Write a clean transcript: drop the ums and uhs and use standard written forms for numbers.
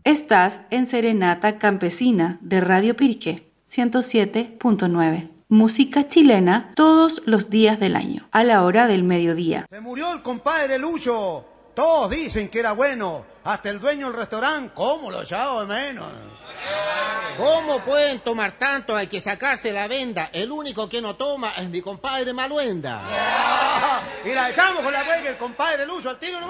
Estás en Serenata Campesina de Radio Pirque 107.9. Música chilena todos los días del año, a la hora del mediodía. Se murió el compadre Lucho. Todos dicen que era bueno. Hasta el dueño del restaurante, ¿cómo lo echaba de menos? ¿Cómo pueden tomar tanto? Hay que sacarse la venda. El único que no toma es mi compadre Maluenda. Y la echamos con la huella el compadre Lucho al tiro.